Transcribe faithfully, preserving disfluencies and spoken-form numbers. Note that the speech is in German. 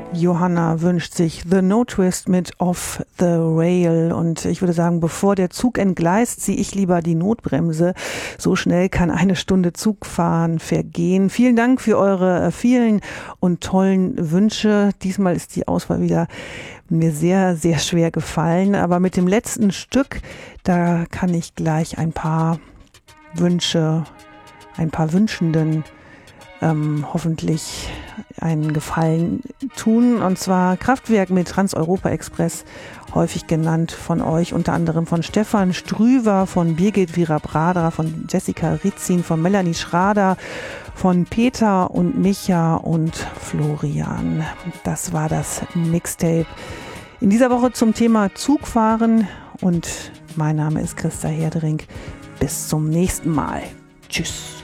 Johanna wünscht sich The No Twist mit Off the Rail und ich würde sagen, bevor der Zug entgleist, ziehe ich lieber die Notbremse. So schnell kann eine Stunde Zugfahren vergehen. Vielen Dank für eure vielen und tollen Wünsche. Diesmal ist die Auswahl wieder mir sehr, sehr schwer gefallen, aber mit dem letzten Stück, da kann ich gleich ein paar Wünsche, ein paar Wünschenden Ähm, hoffentlich einen Gefallen tun. Und zwar Kraftwerk mit Trans-Europa Express, häufig genannt von euch, unter anderem von Stefan Strüver, von Birgit Virabrada, von Jessica Ritzin, von Melanie Schrader, von Peter und Micha und Florian. Das war das Mixtape in dieser Woche zum Thema Zugfahren und mein Name ist Christa Herdering. Bis zum nächsten Mal. Tschüss.